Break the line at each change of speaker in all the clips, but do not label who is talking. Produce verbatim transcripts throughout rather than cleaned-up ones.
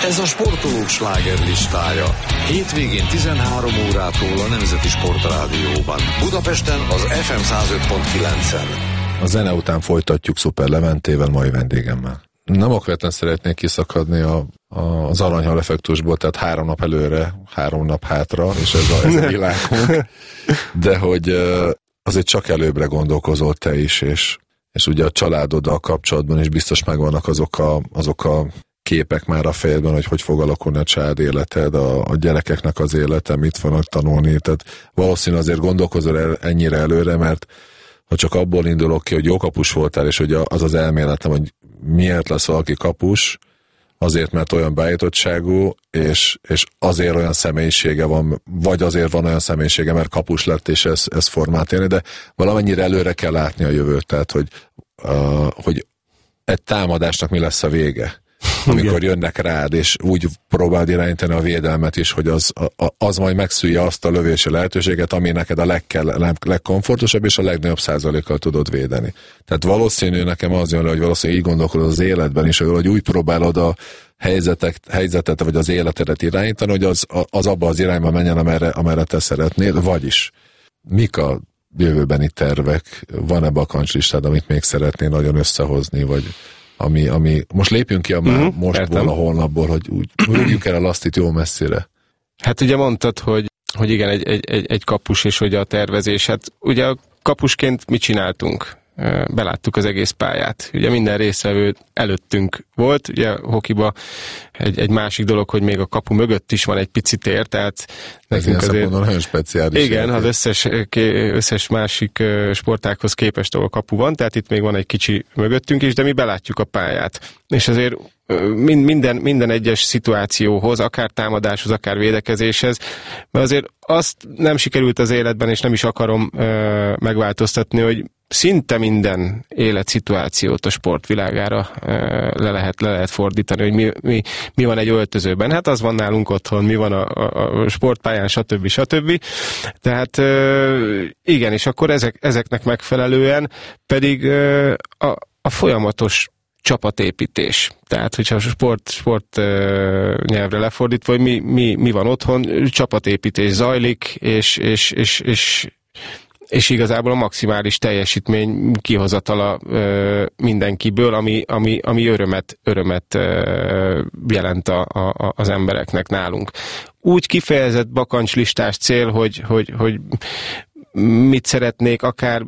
Ez a sportolók slágerlistája. Hétvégén tizenhárom órától a Nemzeti Sportrádióban. Budapesten az ef em száz öt pont kilencen.
A zene után folytatjuk Szuper Leventével, mai vendégemmel. Nem okvetlen szeretnék kiszakadni a, a, az aranyhal effektusból, tehát három nap előre, három nap hátra, és ez a, ez a világunk. De hogy azért csak előbbre gondolkozol te is, és, és ugye a családoddal kapcsolatban is biztos megvannak azok a, azok a képek már a fejedben, hogy hogy fog alakulni a család életed, a, a gyerekeknek az élete, mit fognak tanulni. Tehát valószínűleg azért gondolkozol el, ennyire előre, mert ha csak abból indulok ki, hogy jó kapus voltál, és hogy az az elméletem, hogy miért lesz valaki kapus, azért, mert olyan beállítottságú, és, és azért olyan személyisége van, vagy azért van olyan személyisége, mert kapus lett, és ez, ez formát élni, de valamennyire előre kell látni a jövőt, tehát, hogy, uh, hogy egy támadásnak mi lesz a vége. Amikor jönnek rád, és úgy próbáld irányítani a védelmet is, hogy az, az majd megszűjje azt a lövési lehetőséget, ami neked a legkell, legkomfortosabb, és a legnagyobb százalékkal tudod védeni. Tehát valószínű nekem az jön le, hogy valószínűleg így gondolkodod az életben is, hogy úgy próbálod a helyzetek, helyzetet, vagy az életedet irányítani, hogy az, az abba az irányba menjen, amerre, amerre te szeretnél, vagyis mik a jövőbeni tervek, van ebbe a kancslistád, amit még szeretnél nagyon összehozni, vagy Ami, ami, most lépjünk ki a már mm-hmm, mostból, a holnapból, hogy úgy rúgjuk el a lasztit jó messzire.
Hát ugye mondtad, hogy, hogy igen, egy, egy, egy kapus, és hogy a tervezés. Hát ugye a kapusként mit csináltunk? Beláttuk az egész pályát. Ugye minden résztvevő előttünk volt, ugye hokiba egy, egy másik dolog, hogy még a kapu mögött is van egy pici tér, tehát
nekünk azért nagyon speciális.
Igen, az összes, összes másik sportákhoz képest, ahol kapu van, tehát itt még van egy kicsi mögöttünk is, de mi belátjuk a pályát. És azért minden, minden egyes szituációhoz, akár támadáshoz, akár védekezéshez, mert azért azt nem sikerült az életben, és nem is akarom megváltoztatni, hogy szinte minden életszituációt a sportvilágára le lehet, le lehet fordítani, hogy mi, mi, mi van egy öltözőben. Hát az van nálunk otthon, mi van a, a, a sportpályán, stb. stb. Tehát igen, és akkor ezek, ezeknek megfelelően pedig a, a folyamatos csapatépítés. Tehát, hogyha a sport, sport nyelvre lefordítva, hogy mi, mi, mi van otthon, csapatépítés zajlik, és, és, és, és és igazából a maximális teljesítmény kihozatala ö, mindenkiből, ami, ami, ami örömet, örömet ö, jelent a, a, az embereknek nálunk. Úgy kifejezett bakancslistás cél, hogy, hogy, hogy mit szeretnék, akár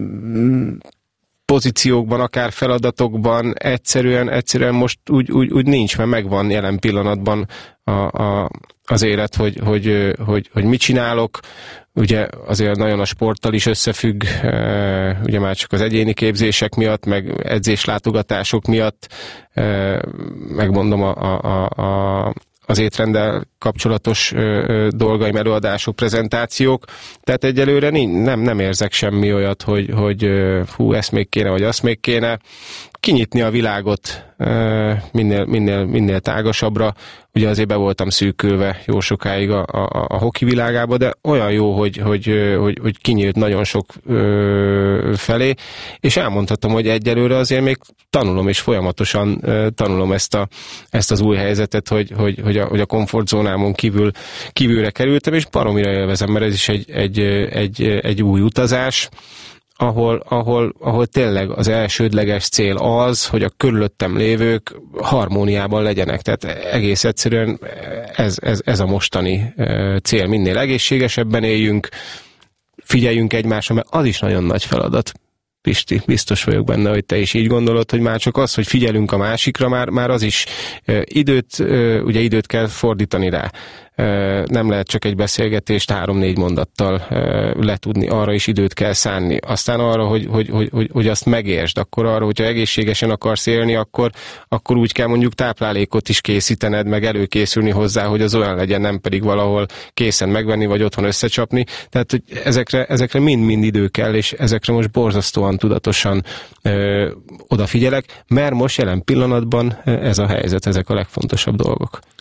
pozíciókban, akár feladatokban, egyszerűen, egyszerűen most úgy, úgy, úgy nincs, mert megvan jelen pillanatban a, a, az élet, hogy, hogy, hogy, hogy mit csinálok. Ugye azért nagyon a sporttal is összefügg, ugye már csak az egyéni képzések miatt, meg edzéslátogatások miatt, megmondom a, a, a, az étrenddel kapcsolatos dolgaim, előadások, prezentációk, tehát egyelőre nem, nem érzek semmi olyat, hogy, hogy hú, ezt még kéne, vagy azt még kéne. Kinyitni a világot minél, minél, minél tágasabbra. Ugye azért be voltam szűkülve jó sokáig a, a, a hoki világába, de olyan jó, hogy, hogy, hogy, hogy kinyílt nagyon sok ö, felé, és elmondhatom, hogy egyelőre azért még tanulom, és folyamatosan ö, tanulom ezt, a, ezt az új helyzetet, hogy, hogy, hogy a, hogy a komfortzónámon kívül, kívülre kerültem, és baromira élvezem, mert ez is egy, egy, egy, egy új utazás, ahol, ahol, ahol tényleg az elsődleges cél az, hogy a körülöttem lévők harmóniában legyenek. Tehát egész egyszerűen ez, ez, ez a mostani cél. Minél egészségesebben éljünk, figyeljünk egymásra, mert az is nagyon nagy feladat. Pisti, biztos vagyok benne, hogy te is így gondolod, hogy már csak az, hogy figyelünk a másikra, már, már az is időt, ugye időt kell fordítani rá. Nem lehet csak egy beszélgetést három-négy mondattal letudni, arra is időt kell szánni. Aztán arra, hogy, hogy, hogy, hogy, hogy azt megértsd, akkor arra, hogyha egészségesen akarsz élni, akkor, akkor úgy kell mondjuk táplálékot is készítened, meg előkészülni hozzá, hogy az olyan legyen, nem pedig valahol készen megvenni, vagy otthon összecsapni. Tehát, hogy ezekre, ezekre mind-mind idő kell, és ezekre most borzasztóan tudatosan ö, odafigyelek, mert most jelen pillanatban ez a helyzet, ezek a legfontosabb dolgok.